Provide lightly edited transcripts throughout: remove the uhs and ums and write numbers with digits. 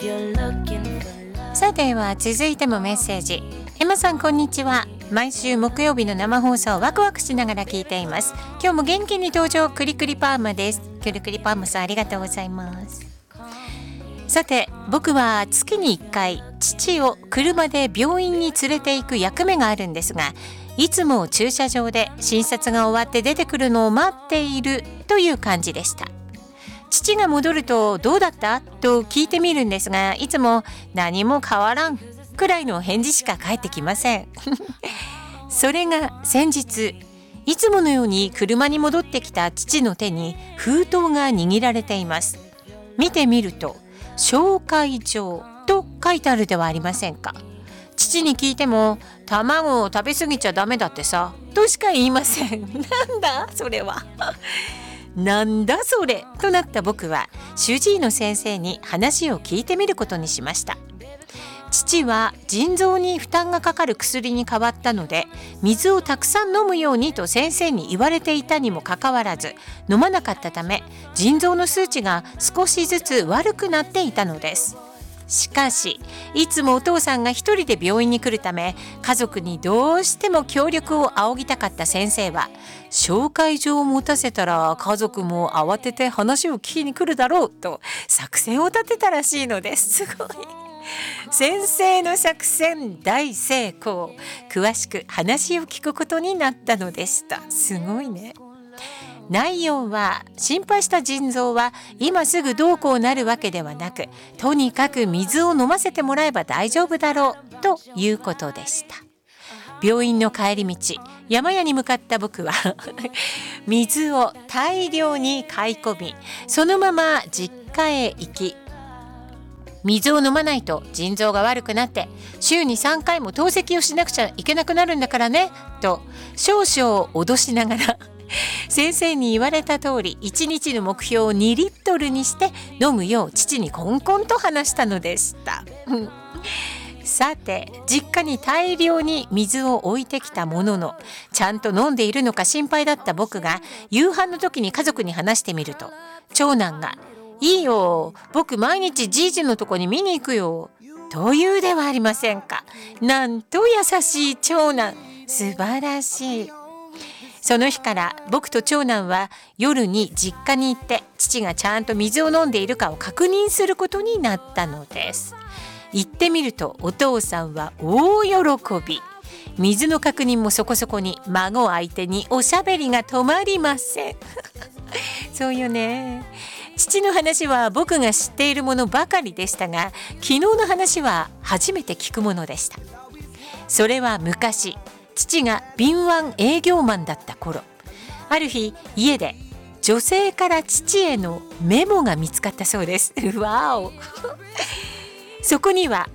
さては続いてもメッセージ。エマさんこんにちは。毎週木曜日の生放送をワクワクしながら聞いています。今日も元気に登場、クリクリパーマです。クリクリパーマさんありがとうございます。さて僕は月に1回父を車で病院に連れて行く役目があるんですが、いつも駐車場で診察が終わって出てくるのを待っているという感じでした。父が戻るとどうだったと聞いてみるんですが、いつも何も変わらんくらいの返事しか返ってきませんそれが先日、いつものように車に戻ってきた父の手に封筒が握られています。見てみると紹介状と書いてあるではありませんか。父に聞いても卵を食べ過ぎちゃダメだってさとしか言いませんなんだそれはなんだそれとなった僕は主治医の先生に話を聞いてみることにしました。父は腎臓に負担がかかる薬に変わったので、水をたくさん飲むようにと先生に言われていたにもかかわらず飲まなかったため、腎臓の数値が少しずつ悪くなっていたのです。しかしいつもお父さんが一人で病院に来るため、家族にどうしても協力を仰ぎたかった先生は、紹介状を持たせたら家族も慌てて話を聞きに来るだろうと作戦を立てたらしいのです。すごい。先生の作戦大成功。詳しく話を聞くことになったのでした。すごいね。内容は、心配した腎臓は今すぐどうこうなるわけではなく、とにかく水を飲ませてもらえば大丈夫だろうということでした。病院の帰り道、山屋に向かった僕は水を大量に買い込み、そのまま実家へ行き、水を飲まないと腎臓が悪くなって週に3回も透析をしなくちゃいけなくなるんだからねと少々脅しながら先生に言われた通り1日の目標を2リットルにして飲むよう父にコンコンと話したのでしたさて実家に大量に水を置いてきたものの、ちゃんと飲んでいるのか心配だった僕が夕飯の時に家族に話してみると、長男がいいよ、僕毎日じいじのとこに見に行くよというではありませんか。なんと優しい長男、素晴らしい。その日から僕と長男は夜に実家に行って父がちゃんと水を飲んでいるかを確認することになったのです。行ってみるとお父さんは大喜び。水の確認もそこそこに、孫相手におしゃべりが止まりませんそうよね。父の話は僕が知っているものばかりでしたが、昨日の話は初めて聞くものでした。それは昔、父が敏腕営業マンだった頃、ある日家で女性から父へのメモが見つかったそうですわおそこには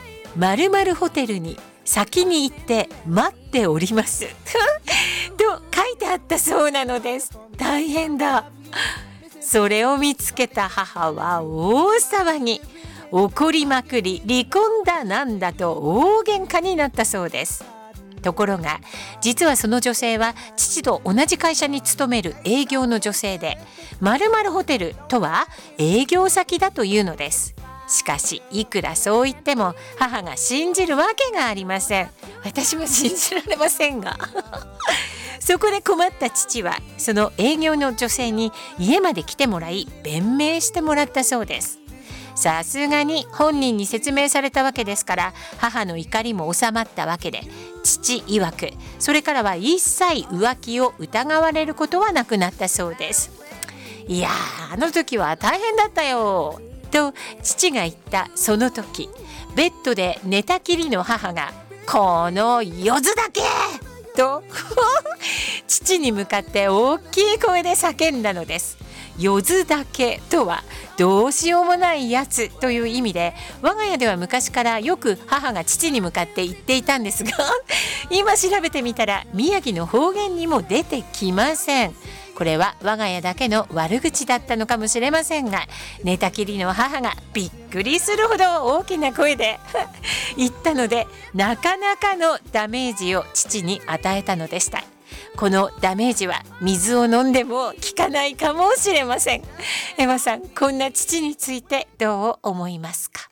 〇〇ホテルに先に行って待っておりますと書いてあったそうなのです。大変だ。それを見つけた母は大騒ぎ、怒りまくり、離婚だなんだと大喧嘩になったそうです。ところが実はその女性は父と同じ会社に勤める営業の女性で、〇〇ホテルとは営業先だというのです。しかしいくらそう言っても母が信じるわけがありません。私も信じられませんがそこで困った父はその営業の女性に家まで来てもらい弁明してもらったそうです。さすがに本人に説明されたわけですから、母の怒りも収まったわけで、父曰くそれからは一切浮気を疑われることはなくなったそうです。いやー、あの時は大変だったよと父が言ったその時、ベッドで寝たきりの母がこのよずだけと父に向かって大きい声で叫んだのです。よずだけとはどうしようもないやつという意味で、我が家では昔からよく母が父に向かって言っていたんですが今調べてみたら宮城の方言にも出てきません。これは我が家だけの悪口だったのかもしれませんが、寝たきりの母がびっくりするほど大きな声で言ったので、なかなかのダメージを父に与えたのでした。このダメージは水を飲んでも効かないかもしれません。エマさん、こんな父についてどう思いますか？